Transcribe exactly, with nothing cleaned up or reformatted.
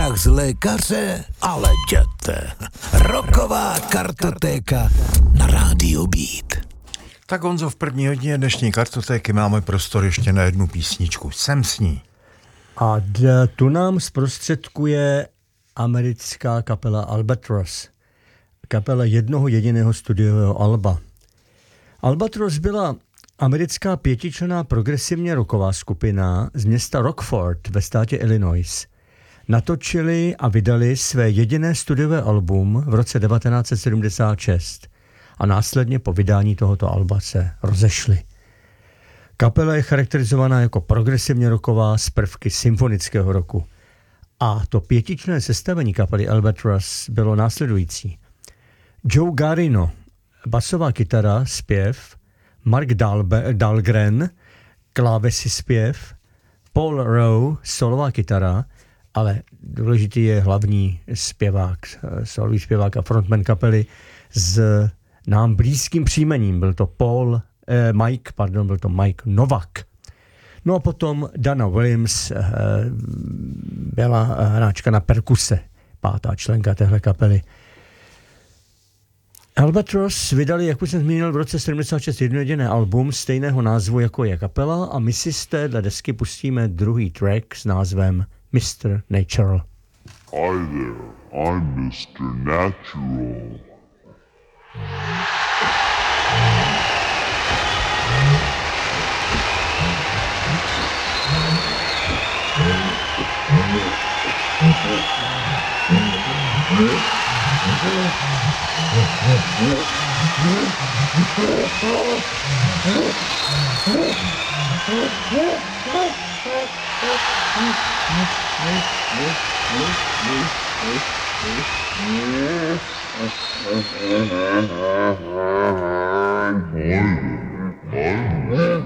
strach z lékaře? Ale jděte. Rocková kartotéka na rádiu Beat. Tak Honzo, v první hodině dnešní kartotéky máme prostor ještě na jednu písničku. Jsem s ní. A d- tu nám zprostředkuje americká kapela Albatross. Kapela jednoho jediného studiového alba. Albatross byla americká pětičlenná progresivně rocková skupina z města Rockford ve státě Illinois. Natočili a vydali své jediné studiové album v roce devatenáct set sedmdesát šest a následně po vydání tohoto alba se rozešli. Kapela je charakterizovaná jako progresivně rocková s prvky symfonického roku. A to pětičlenné sestavení kapely Albatross bylo následující. Joe Garino, basová kytara, zpěv, Mark Dahlbe- Dahlgren, klávesy, zpěv, Paul Rowe, solová kytara, ale důležitý je hlavní zpěvák, solový zpěvák a frontman kapely s nám blízkým příjmením. Byl to Paul, eh, Mike, pardon, byl to Mike Novak. No a potom Dana Williams eh, byla hráčka na perkuse, pátá členka téhle kapely. Albatross vydali, jak už jsem zmínil, v roce sedmdesát šest jedno jediné album stejného názvu, jako je kapela, a my si z téhle desky pustíme druhý track s názvem mister Natural. Hi there, I'm mister Natural. Hi there, I'm